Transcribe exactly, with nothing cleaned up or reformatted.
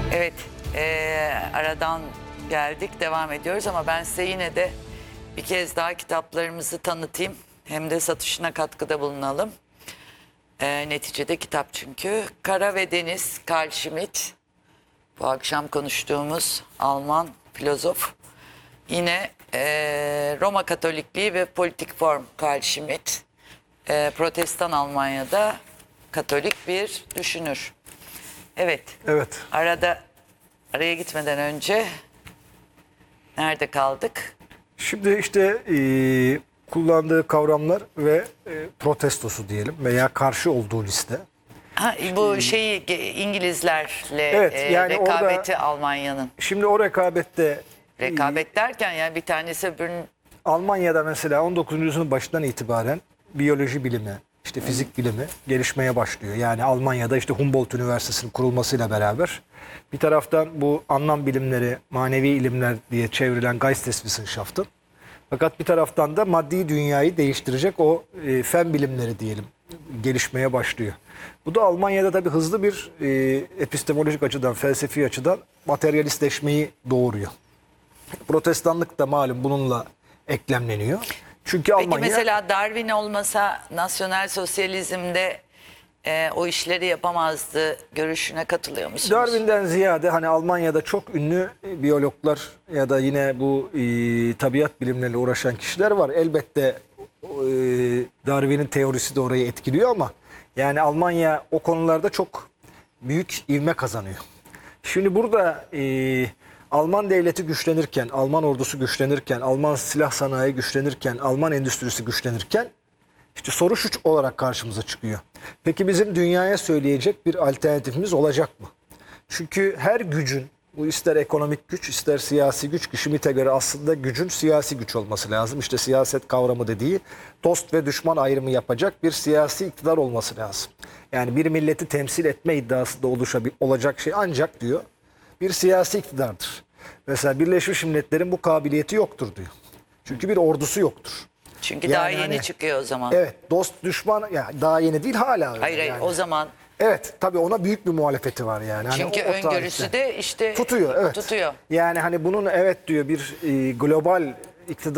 Evet, eee, aradan geldik, devam ediyoruz ama ben size yine de bir kez daha kitaplarımızı tanıtayım. Hem de satışına katkıda bulunalım. Eee, neticede kitap çünkü. Kara ve Deniz, Carl Schmitt. Bu akşam konuştuğumuz Alman filozof. Yine eee, Roma Katolikliği ve Politik Form, Carl Schmitt. Eee, Protestan Almanya'da Katolik bir düşünür. Evet. Evet. Arada araya gitmeden önce nerede kaldık? Şimdi işte e, kullandığı kavramlar ve e, protestosu diyelim veya karşı olduğu liste. Ha, bu şeyi ge- İngilizlerle Evet, e, yani rekabeti orada- Almanya'nın. Şimdi o rekabette e, Rekabet derken yani bir tanesi öbürünün Almanya'da mesela on dokuzuncu yüzyılın başından itibaren biyoloji bilimi, işte fizik bilimi gelişmeye başlıyor. Yani Almanya'da işte Humboldt Üniversitesi'nin kurulmasıyla beraber bir taraftan bu anlam bilimleri, manevi ilimler diye çevrilen Geisteswissenschaften, fakat bir taraftan da maddi dünyayı değiştirecek o e, fen bilimleri diyelim gelişmeye başlıyor. Bu da Almanya'da tabii hızlı bir e, epistemolojik açıdan, felsefi açıdan materyalistleşmeyi doğuruyor. Protestanlık da malum bununla eklemleniyor. Çünkü Peki Almanya mesela Darwin olmasa nasyonel sosyalizmde e, o işleri yapamazdı görüşüne katılıyor musunuz? Darwin'den ziyade hani Almanya'da çok ünlü e, biyologlar ya da yine bu e, tabiat bilimleriyle uğraşan kişiler var. Elbette e, Darwin'in teorisi de orayı etkiliyor ama yani Almanya o konularda çok büyük ivme kazanıyor. Şimdi burada e, Alman devleti güçlenirken, Alman ordusu güçlenirken, Alman silah sanayi güçlenirken, Alman endüstrisi güçlenirken işte soru şu olarak karşımıza çıkıyor. Peki bizim dünyaya söyleyecek bir alternatifimiz olacak mı? Çünkü her gücün, bu ister ekonomik güç ister siyasi güç, ki Schmitt'e göre aslında gücün siyasi güç olması lazım. İşte siyaset kavramı dediği dost ve düşman ayrımı yapacak bir siyasi iktidar olması lazım. Yani bir milleti temsil etme iddiası da oluşabil olacak şey ancak diyor bir siyasi iktidardır. Mesela Birleşmiş Milletler'in bu kabiliyeti yoktur diyor. Çünkü bir ordusu yoktur. Çünkü Yani daha yeni hani- çıkıyor o zaman. Evet, dost düşman ya daha yeni değil hala öyle. Hayır hayır yani. o zaman Evet, tabii ona büyük bir muhalefeti var yani. Hani çünkü o- o öngörüsü tarihte. de işte tutuyor, evet. tutuyor. Yani hani bunun evet diyor bir e, global iktidar